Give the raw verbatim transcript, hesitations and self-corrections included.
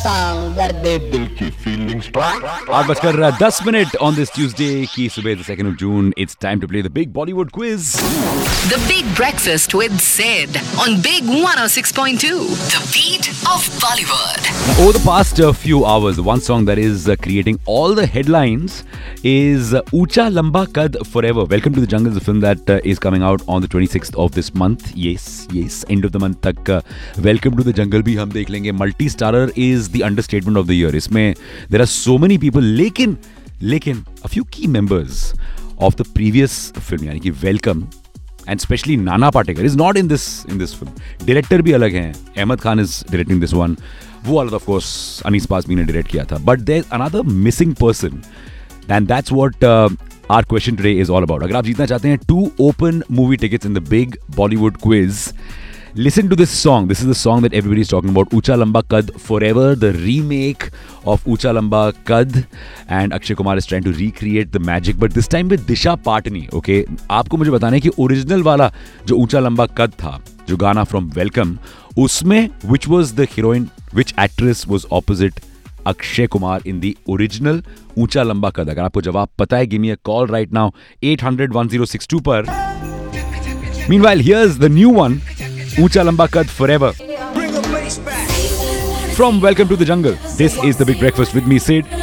आठ बजकर दस मिनट on this Tuesday की सुबह the second of June. It's time to play the big Bollywood quiz. The Big Breakfast with Sid on Big one oh six point two. The beat of Bollywood. Now, over the past uh, few hours, the one song that is uh, creating all the headlines is uh, Ucha Lamba Kad Forever. Welcome to the Jungle, the film that uh, is coming out on the twenty-sixth of this month. Yes, yes, end of the month tak uh, Welcome to the Jungle bhi hum dekh lenge. Multi-starrer is the understatement of the year. Isme there are so many people, lekin lekin a few key members of the previous film, yani ki Welcome, and especially Nana Patekar is not in this in this film. Director bhi alag hain. Ahmed Khan is directing this one. वो वाला of course Anis Bazmi ने direct किया था. But there's another missing person, and that's what uh, our question today is all about. अगर आप जीतना चाहते हैं two open movie tickets in the big Bollywood quiz, listen to this song. This is the song that everybody is talking about. Ucha Lamba Kad Forever, the remake of Ucha Lamba Kad, and Akshay Kumar is trying to recreate the magic, but this time with Disha Patni. Okay, आपको मुझे बताना है कि original वाला जो ऊंचा लंबा कद था, जो गाना फ्रॉम वेलकम, उसमें which was the heroine, which actress was opposite Akshay Kumar in the original ऊंचा लंबा कद? अगर आपको जवाब पता है, give me a call right now eight hundred one oh six two पर. Meanwhile, here's the new one, Ucha Lamba Kad Forever. From Welcome to the Jungle, this is the Big Breakfast with me, Sid.